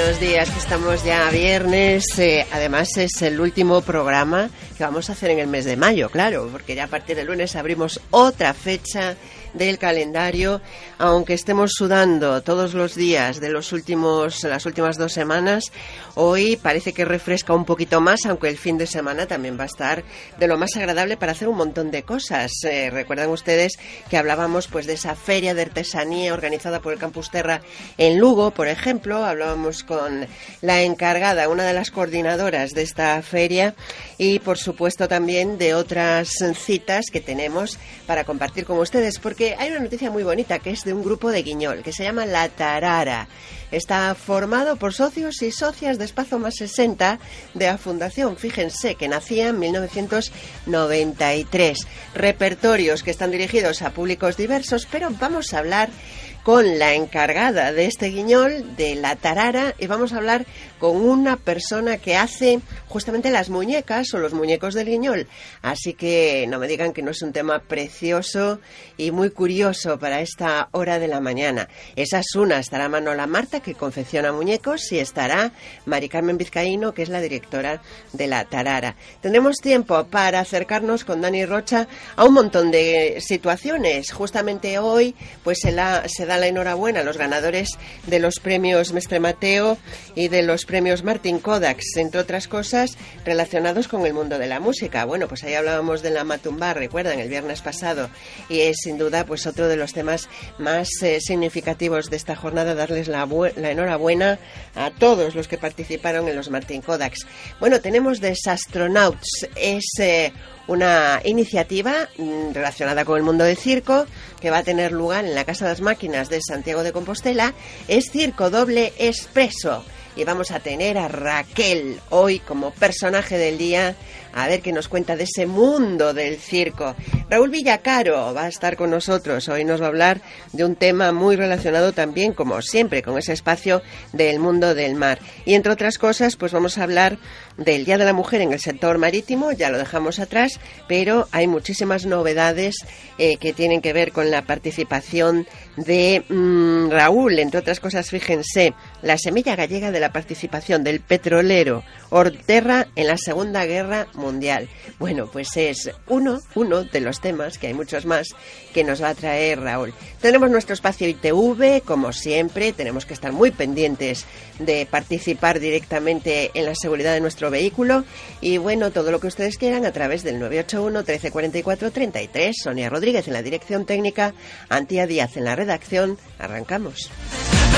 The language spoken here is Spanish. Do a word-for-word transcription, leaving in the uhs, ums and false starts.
buenos días, que estamos ya viernes, eh, además es el último programa que vamos a hacer en el mes de mayo, claro, porque ya a partir del lunes abrimos otra fecha del calendario, aunque estemos sudando todos los días de los últimos, las últimas dos semanas, hoy parece que refresca un poquito más, aunque el fin de semana también va a estar de lo más agradable para hacer un montón de cosas. Eh, recuerdan ustedes que hablábamos pues de esa feria de artesanía organizada por el Campus Terra en Lugo, por ejemplo, hablábamos con la encargada, una de las coordinadoras de esta feria, y por supuesto también de otras citas que tenemos para compartir con ustedes, porque hay una noticia muy bonita que es de un grupo de Guiñol que se llama La Tarara. Está formado por socios y socias de Espacio Más sesenta de la Fundación, fíjense, que nacía en mil novecientos noventa y tres. Repertorios que están dirigidos a públicos diversos, pero vamos a hablar con la encargada de este Guiñol, de La Tarara, y vamos a hablar con una persona que hace justamente las muñecas o los muñecos del Guiñol. Así que no me digan que no es un tema precioso y muy curioso para esta hora de la mañana. Esa es una, estará Manola Marta, que confecciona muñecos, y estará Mari Carmen Vizcaíno, que es la directora de La Tarara. Tendremos tiempo para acercarnos con Dani Rocha a un montón de situaciones. Justamente hoy pues se, la, se da la enhorabuena a los ganadores de los premios Mestre Mateo y de los premios Martin Kodaks, entre otras cosas relacionados con el mundo de la música. Bueno, pues ahí hablábamos de la Matumba, recuerdan, el viernes pasado, y es sin duda pues otro de los temas más eh, significativos de esta jornada, darles la, la enhorabuena a todos los que participaron en los Martin Kodaks. Bueno, tenemos Desastronauts, es eh, una iniciativa mm, relacionada con el mundo del circo que va a tener lugar en la Casa de las Máquinas de Santiago de Compostela. Es circo doble expreso. Y vamos a tener a Raquel hoy como personaje del día, a ver qué nos cuenta de ese mundo del circo. Raúl Villacaro va a estar con nosotros. Hoy nos va a hablar de un tema muy relacionado también, como siempre, con ese espacio del mundo del mar. Y entre otras cosas, pues vamos a hablar del Día de la Mujer en el sector marítimo, ya lo dejamos atrás, pero hay muchísimas novedades eh, que tienen que ver con la participación de mmm, Raúl. Entre otras cosas, fíjense, la semilla gallega de la participación del petrolero Orterra en la Segunda Guerra Mundial. Bueno, pues es uno, uno de los temas, que hay muchos más, que nos va a traer Raúl. Tenemos nuestro espacio I T V, como siempre, tenemos que estar muy pendientes de participar directamente en la seguridad de nuestro vehículo, y bueno, todo lo que ustedes quieran a través del nueve ocho uno, trece cuarenta y cuatro, treinta y tres. Sonia Rodríguez en la dirección técnica, Antía Díaz en la redacción. Arrancamos.